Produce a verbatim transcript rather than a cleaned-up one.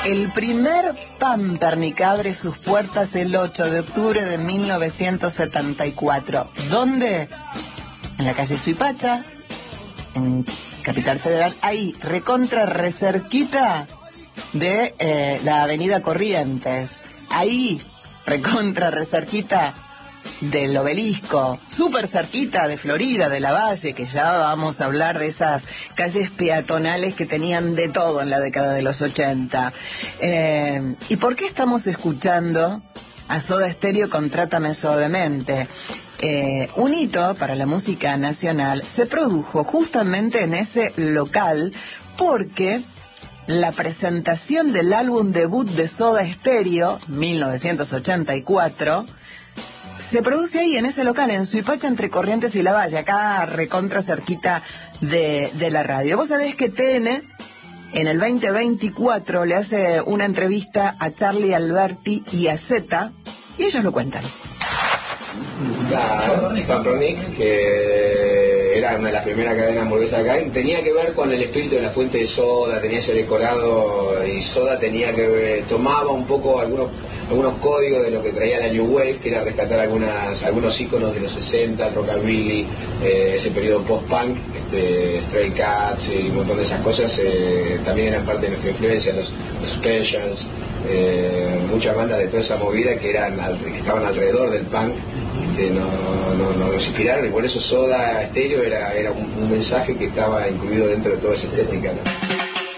El primer Pampernick abre sus puertas el ocho de octubre de mil novecientos setenta y cuatro. ¿Dónde? En la calle Suipacha, en Capital Federal, ahí, recontra recerquita de eh, la avenida Corrientes. Ahí, recontra recerquita del Obelisco, súper cerquita de Florida, de Lavalle, que ya vamos a hablar de esas calles peatonales que tenían de todo en la década de los ochenta. Eh, ¿Y por qué estamos escuchando a Soda Stereo con Trátame Suavemente? Eh, un hito para la música nacional se produjo justamente en ese local porque la presentación del álbum debut de Soda Stereo, mil novecientos ochenta y cuatro, se produce ahí, en ese local, en Suipacha, entre Corrientes y Lavalle, acá recontra cerquita de, de la radio. Vos sabés que T N, en el veinte veinticuatro, le hace una entrevista a Charlie Alberti y a Zeta, y ellos lo cuentan. Claro, Pampernick, que era una de las primeras cadenas hamburguesas acá, tenía que ver con el espíritu de la fuente de Soda, tenía ese decorado, y Soda tenía que ver, tomaba un poco algunos algunos códigos de lo que traía la New Wave, que era rescatar algunas algunos íconos de los sesenta, rockabilly, eh, ese periodo post-punk, este, Stray Cats y un montón de esas cosas, eh, también eran parte de nuestra influencia, los, los Specials, eh, muchas bandas de toda esa movida que eran que estaban alrededor del punk. Este, no, no, no nos inspiraron, y por eso Soda Stereo era, era un, un mensaje que estaba incluido dentro de toda esa estética, ¿no?